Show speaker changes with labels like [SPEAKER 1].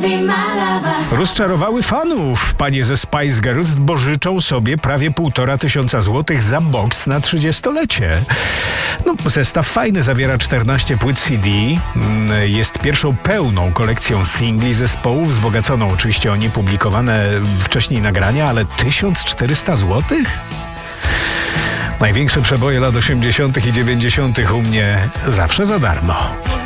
[SPEAKER 1] Rozczarowały fanów panie ze Spice Girls, bo życzą sobie prawie 1500 złotych za boks na 30-lecie. No, zestaw fajny, zawiera 14 płyt CD. Jest pierwszą pełną kolekcją singli zespołu, wzbogaconą oczywiście o niepublikowane wcześniej nagrania, ale 1400 złotych? Największe przeboje lat 80. i 90. u mnie zawsze za darmo.